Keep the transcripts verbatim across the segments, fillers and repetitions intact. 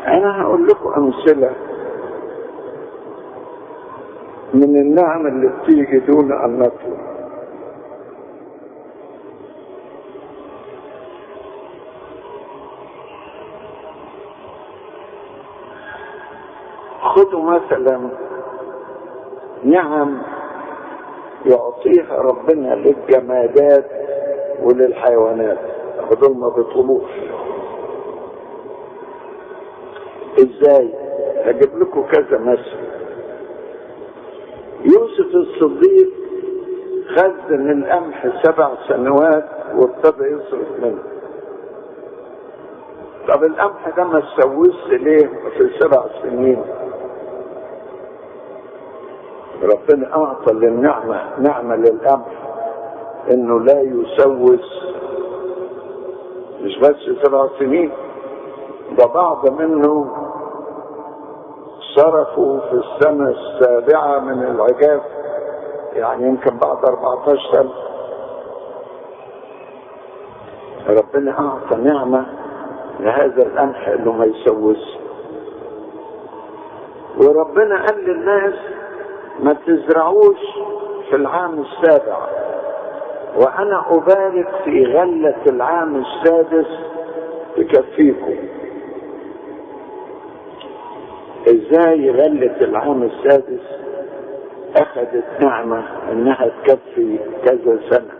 انا هقول لكم امثله من النعم اللي بتيجي دون ان نطلب. خذوا مثلا نعم يعطيها ربنا للجمادات وللحيوانات، دول ما بيطلبوش. ازاي؟ هجيب لكم كذا مثل. يوسف الصديق خزن القمح سبع سنوات وابتدى يصرف منه. طب القمح ده ما تسوسش ليه في السبع سنين؟ ربنا اعطى للنعمه نعمه للقمح انه لا يسوس، مش بس سبع سنين، ده بعض منه صرفوا في السنة السابعة من العجاف، يعني يمكن بعد أربعتاشر سنة. ربنا أعطى نعمة لهذا القمح إنه ما يسوس. وربنا قال للناس ما تزرعوش في العام السابع، وأنا أبارك في غلة العام السادس تكفيكم. ازاي غلة العام السادس اخذت نعمة انها تكفي كذا سنة؟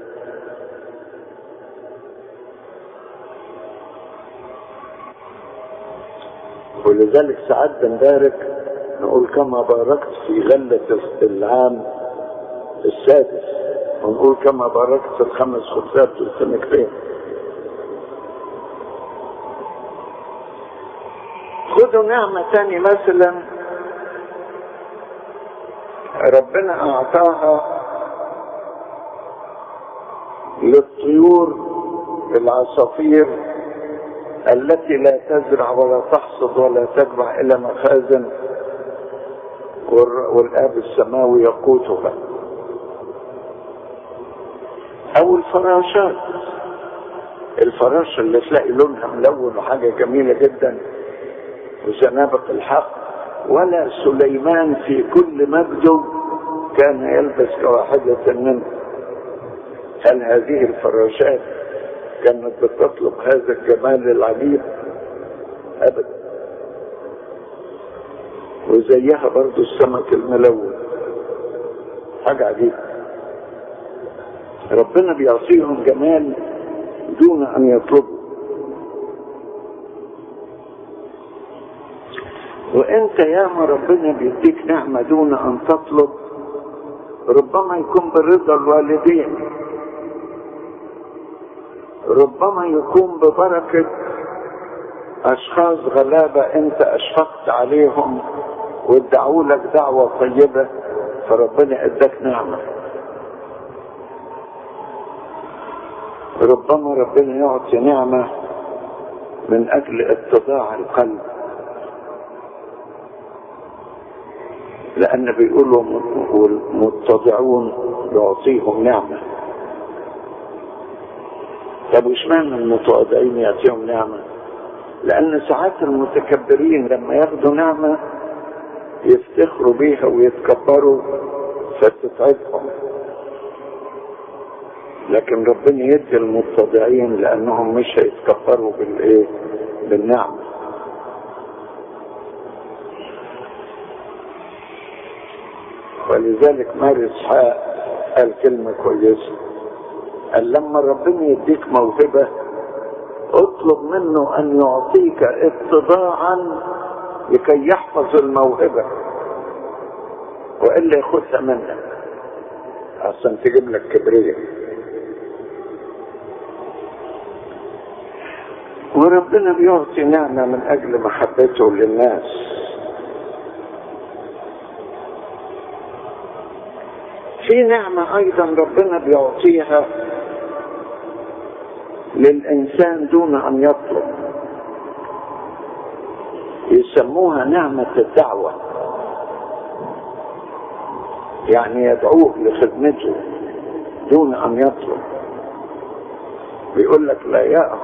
ولذلك ساعات بنبارك نقول كما باركت في غلة العام السادس، ونقول كما باركت في الخمس خبزات والسمكتين. خذوا نعمة تاني مثلا ربنا اعطاها للطيور العصافير التي لا تزرع ولا تحصد ولا تجمع الى مخازن، والآب السماوي يقوتها. او الفراشات، الفراشة اللي تلاقي لونها ملون وحاجة جميلة جدا وزنابق الحق، ولا سليمان في كل مجده كان يلبس كواحدة منه. هل هذه الفراشات كانت بتطلب هذا الجمال العجيب؟ ابدا. وزيها برضو السمك الملون، حاجة عجيبة. ربنا بيعطيهم جمال دون ان يطلبوا. وانت ياما ربنا بيديك نعمة دون ان تطلب، ربما يكون برضا الوالدين، ربما يكون ببركة اشخاص غلابة انت اشفقت عليهم وادعوا لك دعوة طيبة فربنا اداك نعمة. ربما ربنا يعطي نعمة من اجل اتضاع القلب، لأن بيقولوا المتضعون يعطيهم نعمة. طب وش معنى المتواضعين يعطيهم نعمة؟ لأن ساعات المتكبرين لما ياخدوا نعمة يفتخروا بيها ويتكبروا فتتعبهم، لكن ربنا يدي المتضعين لأنهم مش هيتكبروا بالإيه؟ بالنعمة. ولذلك ماري اسحاق قال كلمة كويسة، قال لما ربنا يديك موهبة اطلب منه ان يعطيك اتضاعا لكي يحفظ الموهبة، وإلا ياخدها منك عشان تجيب لك كبرية. وربنا بيعطي نعمة من اجل محبته للناس. في نعمة ايضا ربنا بيعطيها للانسان دون ان يطلب، يسموها نعمة الدعوة، يعني يدعوه لخدمته دون ان يطلب. بيقول لك لا يأخذ